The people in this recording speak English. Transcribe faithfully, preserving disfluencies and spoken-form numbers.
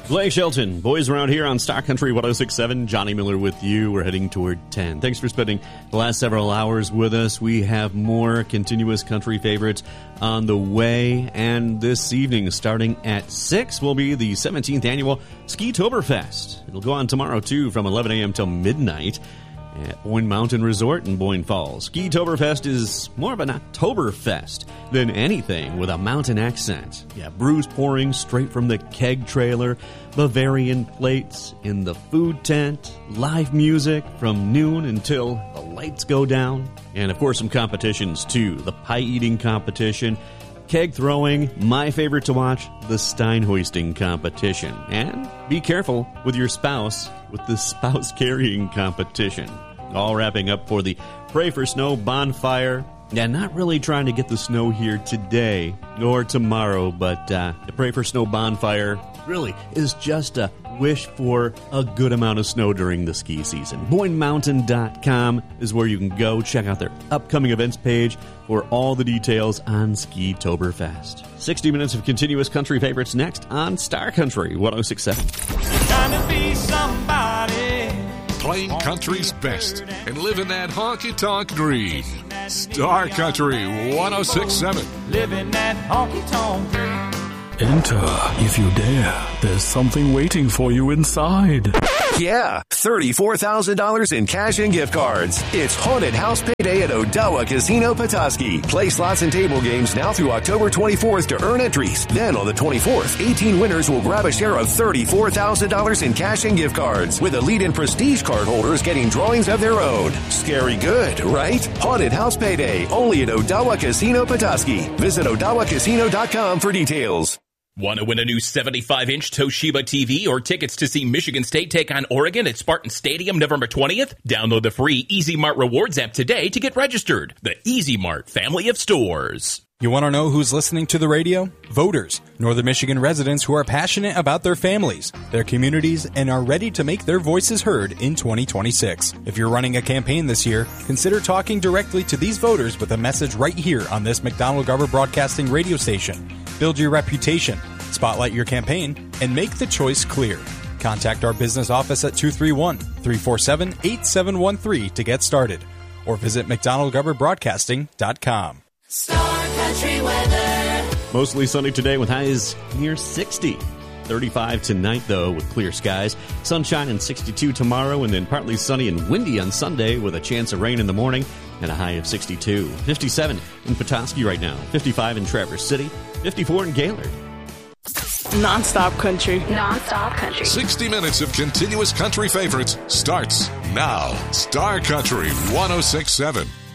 Blake Shelton, Boys Around Here on Star Country one oh six point seven. Johnny Miller with you. We're heading toward ten. Thanks for spending the last several hours with us. We have more continuous country favorites on the way. And this evening, starting at six, will be the seventeenth annual Ski-Toberfest. It'll go on tomorrow, too, from eleven a.m. till midnight at Boyne Mountain Resort in Boyne Falls. Ski-Toberfest is more of an Oktoberfest than anything with a mountain accent. Yeah, brews pouring straight from the keg trailer, Bavarian plates in the food tent, live music from noon until the lights go down, and of course some competitions too. The pie eating competition, keg throwing, my favorite to watch, the Stein hoisting competition. And be careful with your spouse with the spouse carrying competition. All wrapping up for the Pray for Snow bonfire. Yeah, not really trying to get the snow here today or tomorrow, but uh, the Pray for Snow bonfire really is just a wish for a good amount of snow during the ski season. Boyne Mountain dot com is where you can go. Check out their upcoming events page for all the details on Ski-Toberfest. sixty minutes of continuous country favorites next on Star Country one oh six point seven. Trying to be somebody. Playing country's best and living that honky-tonk dream. Star Country one oh six point seven. Living that honky-tonk dream. Enter if you dare. There's something waiting for you inside. Yeah, thirty-four thousand dollars in cash and gift cards. It's Haunted House Payday at Odawa Casino Petoskey. Play slots and table games now through October twenty-fourth to earn entries. Then on the twenty-fourth, eighteen winners will grab a share of thirty-four thousand dollars in cash and gift cards, with elite and prestige card holders getting drawings of their own. Scary good, right? Haunted House Payday, only at Odawa Casino Petoskey. Visit odawa casino dot com for details. Want to win a new seventy-five inch Toshiba T V or tickets to see Michigan State take on Oregon at Spartan Stadium November twentieth? Download the free Easy Mart Rewards app today to get registered. The Easy Mart family of stores. You want to know who's listening to the radio? Voters, Northern Michigan residents who are passionate about their families, their communities, and are ready to make their voices heard in twenty twenty-six. If you're running a campaign this year, consider talking directly to these voters with a message right here on this McDonald-Garber Broadcasting radio station. Build your reputation, spotlight your campaign, and make the choice clear. Contact our business office at two three one, three four seven, eight seven one three to get started, or visit mcdonald garber broadcasting dot com. Star Country weather. Mostly sunny today with highs near sixty. thirty-five tonight, though, with clear skies. Sunshine and sixty-two tomorrow, and then partly sunny and windy on Sunday with a chance of rain in the morning and a high of sixty-two. fifty-seven in Petoskey right now. fifty-five in Traverse City. fifty-four in Gaylord. Non-stop country. Non-stop country. sixty minutes of continuous country favorites starts now. Star Country one oh six point seven.